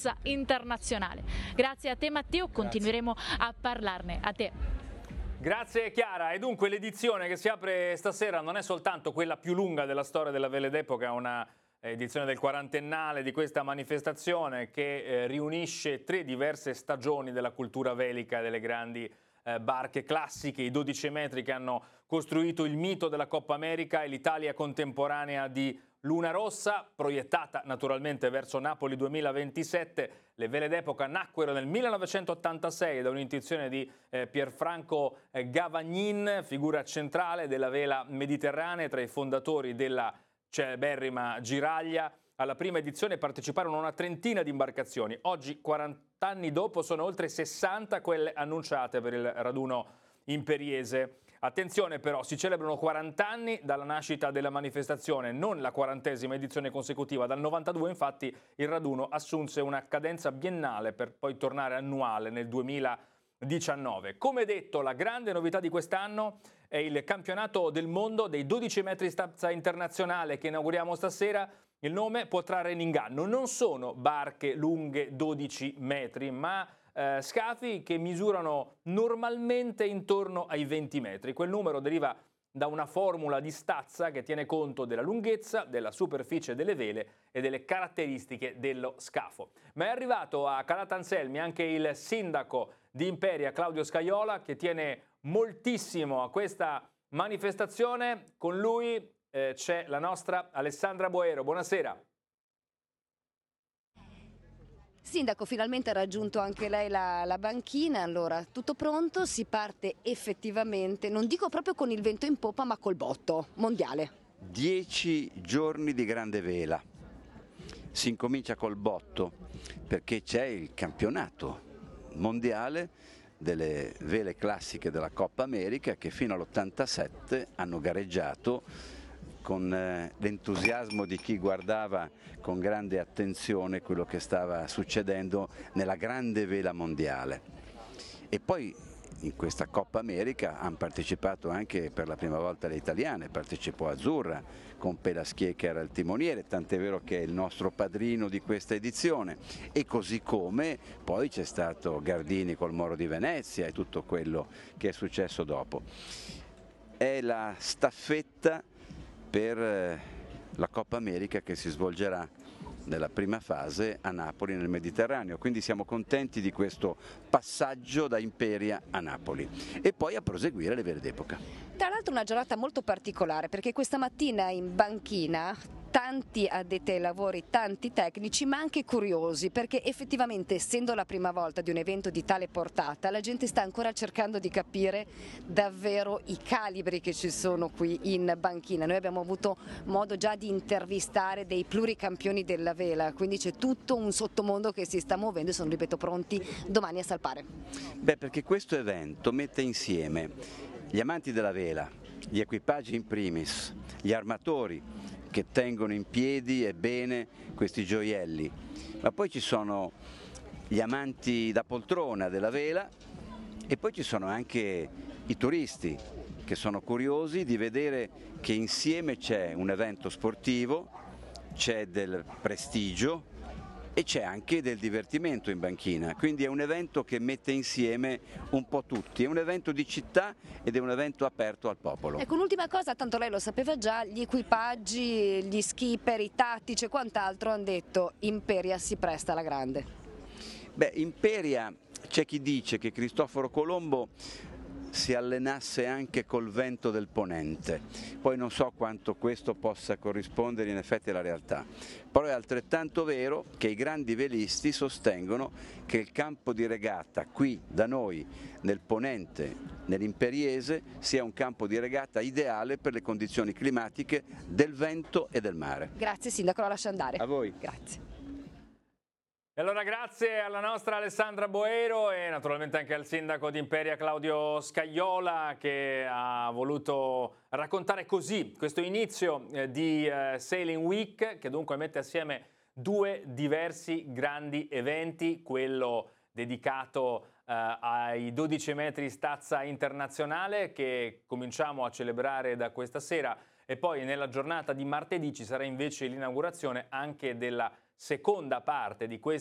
stazza internazionale. Grazie a te Matteo, continueremo a parlarne. A te. Grazie Chiara. E dunque l'edizione che si apre stasera non è soltanto quella più lunga della storia della Vele d'Epoca, è una edizione del quarantennale di questa manifestazione che riunisce 3 diverse stagioni della cultura velica e delle grandi barche classiche, i 12 metri che hanno costruito il mito della Coppa America e l'Italia contemporanea di Luna Rossa, proiettata naturalmente verso Napoli 2027. Le Vele d'Epoca nacquero nel 1986 da un'intuizione di Pierfranco Gavagnin, figura centrale della vela mediterranea, tra i fondatori della celeberrima Giraglia. Alla prima edizione parteciparono una trentina di imbarcazioni. Oggi, 40 anni dopo, sono oltre 60 quelle annunciate per il raduno imperiese. Attenzione però, si celebrano 40 anni dalla nascita della manifestazione, non la 40ª edizione consecutiva. Dal 92 infatti il raduno assunse una cadenza biennale per poi tornare annuale nel 2019. Come detto, la grande novità di quest'anno è il campionato del mondo dei 12 metri stazza internazionale che inauguriamo stasera. Il nome può trarre in inganno, non sono barche lunghe 12 metri, ma scafi che misurano normalmente intorno ai 20 metri. Quel numero deriva da una formula di stazza che tiene conto della lunghezza, della superficie delle vele e delle caratteristiche dello scafo. Ma è arrivato a Calattanselmi anche il sindaco di Imperia, Claudio Scajola, che tiene moltissimo a questa manifestazione. Con lui c'è la nostra Alessandra Boero. Buonasera. Sindaco, finalmente ha raggiunto anche lei la banchina, allora tutto pronto, si parte effettivamente, non dico proprio con il vento in poppa, ma col botto mondiale. 10 giorni di grande vela, si incomincia col botto perché c'è il campionato mondiale delle vele classiche della Coppa America che fino all'87 hanno gareggiato con l'entusiasmo di chi guardava con grande attenzione quello che stava succedendo nella grande vela mondiale. E poi in questa Coppa America hanno partecipato anche per la prima volta le italiane, partecipò Azzurra con Pelaschier che era il timoniere, tant'è vero che è il nostro padrino di questa edizione, e così come poi c'è stato Gardini col Moro di Venezia e tutto quello che è successo dopo. È la staffetta per la Coppa America che si svolgerà nella prima fase a Napoli nel Mediterraneo, quindi siamo contenti di questo passaggio da Imperia a Napoli e poi a proseguire le Vele d'Epoca. Tra l'altro una giornata molto particolare perché questa mattina in banchina tanti addetti ai lavori, tanti tecnici ma anche curiosi, perché effettivamente essendo la prima volta di un evento di tale portata la gente sta ancora cercando di capire davvero i calibri che ci sono qui in banchina. Noi abbiamo avuto modo già di intervistare dei pluricampioni della vela, quindi c'è tutto un sottomondo che si sta muovendo e sono, ripeto, pronti domani a salpare. Beh, perché questo evento mette insieme gli amanti della vela, gli equipaggi in primis, gli armatori che tengono in piedi e bene questi gioielli, ma poi ci sono gli amanti da poltrona della vela e poi ci sono anche i turisti che sono curiosi di vedere che insieme c'è un evento sportivo, c'è del prestigio e c'è anche del divertimento in banchina, quindi è un evento che mette insieme un po' tutti, è un evento di città ed è un evento aperto al popolo. Ecco, un'ultima cosa, tanto lei lo sapeva già, gli equipaggi, gli skipper, i tattici e quant'altro hanno detto Imperia si presta alla grande. Beh, Imperia, c'è chi dice che Cristoforo Colombo si allenasse anche col vento del ponente, poi non so quanto questo possa corrispondere in effetti alla realtà, però è altrettanto vero che i grandi velisti sostengono che il campo di regata qui da noi nel ponente, nell'imperiese, sia un campo di regata ideale per le condizioni climatiche del vento e del mare. Grazie Sindaco, la lascio andare. A voi. Grazie. E allora grazie alla nostra Alessandra Boero e naturalmente anche al sindaco di Imperia Claudio Scajola che ha voluto raccontare così questo inizio di Sailing Week, che dunque mette assieme 2 diversi grandi eventi, quello dedicato ai 12 metri stazza internazionale che cominciamo a celebrare da questa sera, e poi nella giornata di martedì ci sarà invece l'inaugurazione anche della seconda parte di questa